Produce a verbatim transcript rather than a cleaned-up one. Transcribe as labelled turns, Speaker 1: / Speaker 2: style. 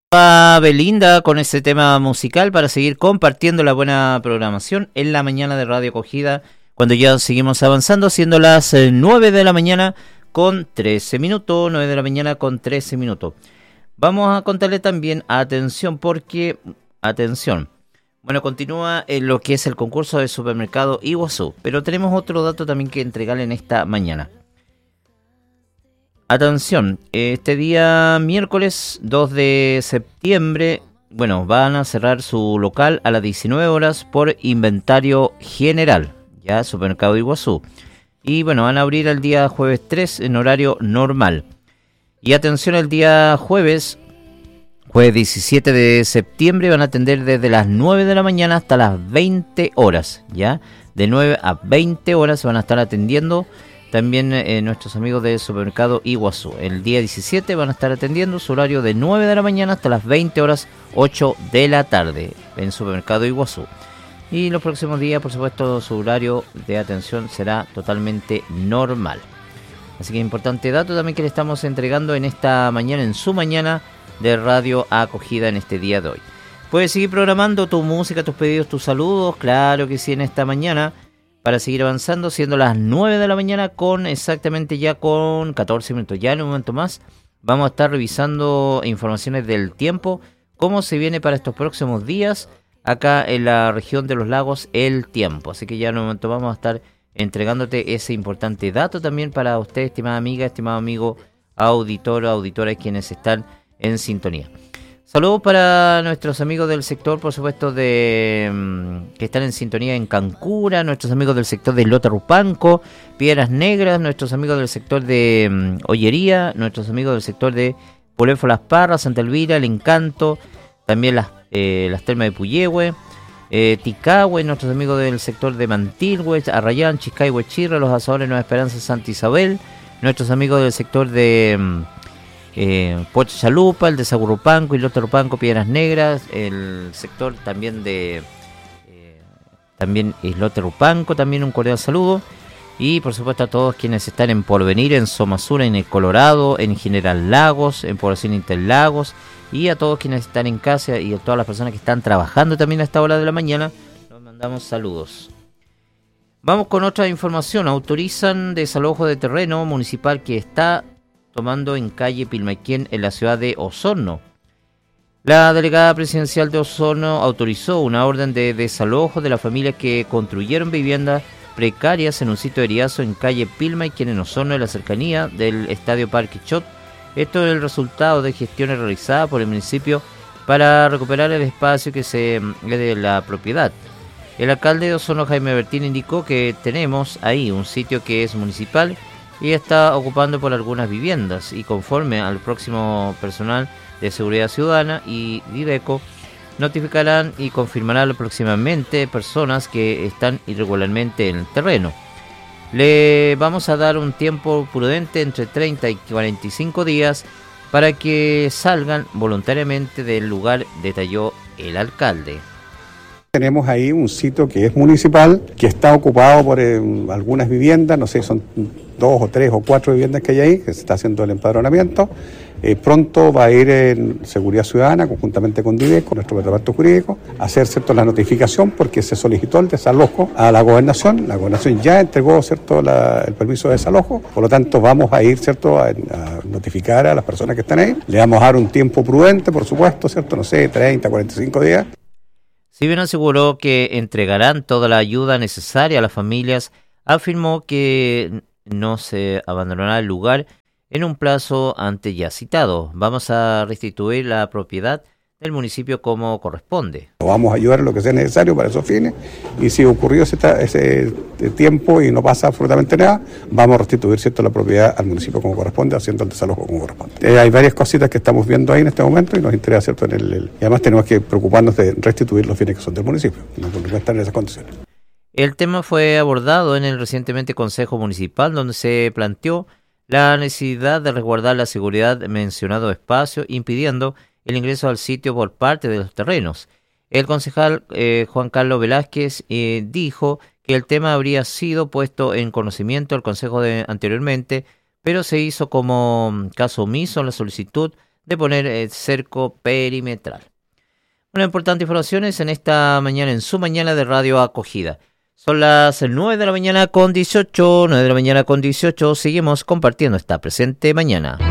Speaker 1: A Belinda con ese tema musical para seguir compartiendo la buena programación en la mañana de Radio Acogida, cuando ya seguimos avanzando, siendo las eh, nueve de la mañana con trece minutos, nueve de la mañana con trece minutos. Vamos a contarle también, atención, porque, atención, bueno, continúa en lo que es el concurso de supermercado Iguazú, pero tenemos otro dato también que entregarle en esta mañana. Atención, este día miércoles dos de septiembre, bueno, van a cerrar su local a las diecinueve horas por inventario general, ya Supermercado Iguazú. Y bueno, van a abrir el día jueves tres en horario normal. Y atención, el día jueves, jueves diecisiete de septiembre, van a atender desde las nueve de la mañana hasta las veinte horas, ya. De nueve a veinte horas van a estar atendiendo también eh, nuestros amigos del supermercado Iguazú. El día diecisiete van a estar atendiendo su horario de nueve de la mañana hasta las veinte horas, ocho de la tarde en supermercado Iguazú. Y los próximos días, por supuesto, su horario de atención será totalmente normal. Así que importante dato también que le estamos entregando en esta mañana, en su mañana de Radio Acogida en este día de hoy. Puedes seguir programando tu música, tus pedidos, tus saludos, claro que sí, en esta mañana, para seguir avanzando, siendo las nueve de la mañana con exactamente ya con catorce minutos. Ya en un momento más vamos a estar revisando informaciones del tiempo, cómo se viene para estos próximos días acá en la región de los lagos el tiempo. Así que ya en un momento vamos a estar entregándote ese importante dato también para usted, estimada amiga, estimado amigo, auditor o auditora, quienes están en sintonía. Saludos para nuestros amigos del sector, por supuesto, de um, que están en sintonía en Cancura, nuestros amigos del sector de Lota Rupanco, Piedras Negras, nuestros amigos del sector de um, Ollería, nuestros amigos del sector de Polefo Las Parras, Santa Elvira, El Encanto, también las, eh, las termas de Puyehue, eh, Ticahue, nuestros amigos del sector de Mantilhue, Arrayán, Chiscay, Chirra, Los Asadores, Nueva Esperanza, Santa Isabel, nuestros amigos del sector de Um, Eh, Puerto Chalupa, el de Sagurrupanco, Islote Rupanco, Piedras Negras, el sector también de eh, también Islote Rupanco, también un cordial saludo, y por supuesto a todos quienes están en Porvenir, en Somasura, en el Colorado, en General Lagos, en Población Interlagos, y a todos quienes están en casa y a todas las personas que están trabajando también a esta hora de la mañana, nos mandamos saludos. Vamos con otra información. Autorizan desalojo de terreno municipal que está tomando en calle Pilmaiquén en la ciudad de Osorno. La delegada presidencial de Osorno autorizó una orden de desalojo de las familias que construyeron viviendas precarias en un sitio de Eriazo en calle Pilmaiquén en Osorno, en la cercanía del Estadio Parque Chot. Esto es el resultado de gestiones realizadas por el municipio para recuperar el espacio que se es de la propiedad. El alcalde de Osorno, Jaime Bertín, indicó que tenemos ahí un sitio que es municipal y está ocupando por algunas viviendas, y conforme al próximo personal de seguridad ciudadana y Viveco notificarán y confirmarán próximamente personas que están irregularmente en el terreno. Le vamos a dar un tiempo prudente entre treinta y cuarenta y cinco días para que salgan voluntariamente del lugar, detalló el alcalde.
Speaker 2: Tenemos ahí un sitio que es municipal, que está ocupado por eh, algunas viviendas, no sé, son dos o tres o cuatro viviendas que hay ahí, que se está haciendo el empadronamiento. Eh, pronto va a ir en Seguridad Ciudadana, conjuntamente con Diveco, nuestro departamento jurídico, a hacer, ¿cierto?, la notificación, porque se solicitó el desalojo a la gobernación. La gobernación ya entregó, ¿cierto?, la, el permiso de desalojo, por lo tanto vamos a ir, ¿cierto?, a, a notificar a las personas que están ahí. Le vamos a dar un tiempo prudente, por supuesto, ¿cierto?, no sé, treinta, cuarenta y cinco días.
Speaker 1: Si bien aseguró que entregarán toda la ayuda necesaria a las familias, afirmó que no se abandonará el lugar en un plazo antes ya citado. Vamos a restituir la propiedad del municipio como corresponde.
Speaker 2: Vamos a ayudar en lo que sea necesario para esos fines, y si ocurrió ese, ese tiempo y no pasa absolutamente nada, vamos a restituir, ¿cierto?, la propiedad al municipio como corresponde, haciendo el desalojo como corresponde. Eh, hay varias cositas que estamos viendo ahí en este momento y nos interesa, ¿cierto?, en el, el, y además tenemos que preocuparnos de restituir los bienes que son del municipio, no podemos estar en esas condiciones.
Speaker 1: El tema fue abordado en el recientemente Consejo Municipal, donde se planteó la necesidad de resguardar la seguridad de mencionado espacio, impidiendo el ingreso al sitio por parte de los terrenos. El concejal eh, Juan Carlos Velázquez eh, dijo que el tema habría sido puesto en conocimiento del Consejo de, anteriormente, pero se hizo como caso omiso en la solicitud de poner el cerco perimetral. Una importante información es en esta mañana, en su mañana de Radio Acogida. Son las nueve de la mañana con dieciocho, nueve de la mañana con dieciocho, seguimos compartiendo esta presente mañana.